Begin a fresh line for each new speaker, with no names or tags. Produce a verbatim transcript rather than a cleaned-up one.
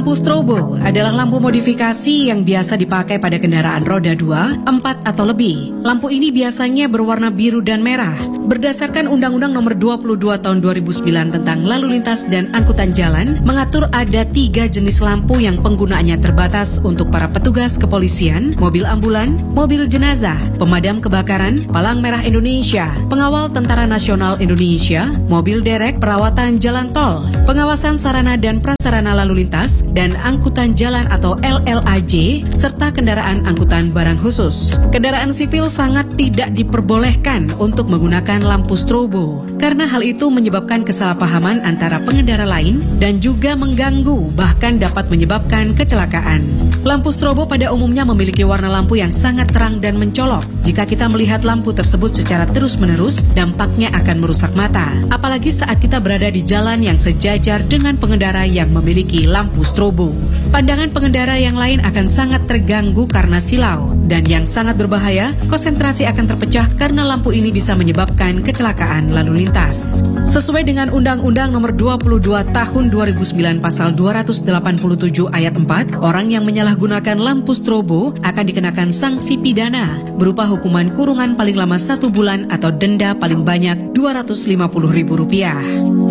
Lampu strobo adalah lampu modifikasi yang biasa dipakai pada kendaraan roda dua, empat atau lebih. Lampu ini biasanya berwarna biru dan merah. Berdasarkan Undang-Undang Nomor dua puluh dua Tahun dua ribu sembilan tentang Lalu Lintas dan Angkutan Jalan, mengatur ada tiga jenis lampu yang penggunaannya terbatas untuk para petugas kepolisian, mobil ambulan, mobil jenazah, pemadam kebakaran, Palang Merah Indonesia, pengawal Tentara Nasional Indonesia, mobil derek perawatan jalan tol, pengawasan sarana dan prasarana lalu lintas, dan angkutan jalan atau L L A J, serta kendaraan angkutan barang khusus. Kendaraan sipil sangat tidak diperbolehkan untuk menggunakan lampu strobo, karena hal itu menyebabkan kesalahpahaman antara pengendara lain dan juga mengganggu, bahkan dapat menyebabkan kecelakaan. Lampu strobo pada umumnya memiliki warna lampu yang sangat terang dan mencolok. Jika kita melihat lampu tersebut secara terus-menerus, dampaknya akan merusak mata, apalagi saat kita berada di jalan yang sejajar dengan pengendara yang memiliki lampu strobo. Pandangan pengendara yang lain akan sangat terganggu karena silau, dan yang sangat berbahaya, konsentrasi akan terpecah karena lampu ini bisa menyebabkan kecelakaan lalu lintas. Sesuai dengan Undang-Undang Nomor dua puluh dua Tahun dua ribu sembilan Pasal dua ratus delapan puluh tujuh Ayat empat, orang yang menyalahgunakan lampu strobo akan dikenakan sanksi pidana berupa hukuman kurungan paling lama satu bulan atau denda paling banyak dua ratus lima puluh ribu rupiah.